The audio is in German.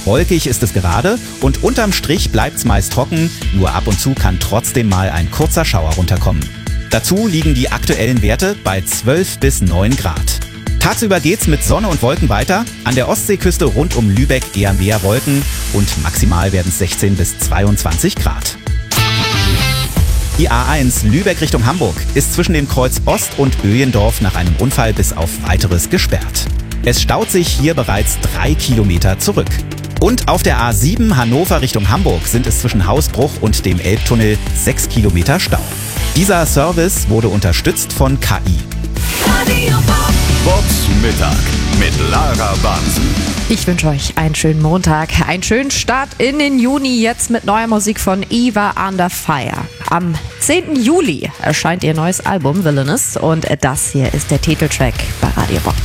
Wolkig ist es gerade und unterm Strich bleibt's meist trocken, nur ab und zu kann trotzdem mal ein kurzer Schauer runterkommen. Dazu liegen die aktuellen Werte bei 12 bis 9 Grad. Tagsüber geht's mit Sonne und Wolken weiter. An der Ostseeküste rund um Lübeck eher mehr Wolken und maximal werden es 16 bis 22 Grad. Die A1 Lübeck Richtung Hamburg ist zwischen dem Kreuz Ost und Öjendorf nach einem Unfall bis auf Weiteres gesperrt. Es staut sich hier bereits 3 Kilometer zurück. Und auf der A7 Hannover Richtung Hamburg sind es zwischen Hausbruch und dem Elbtunnel 6 Kilometer Stau. Dieser Service wurde unterstützt von KI. Bobs Mittag mit Lara Bansen. Ich wünsche euch einen schönen Montag, einen schönen Start in den Juni, jetzt mit neuer Musik von Eva Under Fire. Am 10. Juli erscheint ihr neues Album Villainous und das hier ist der Titeltrack bei Radio Bob.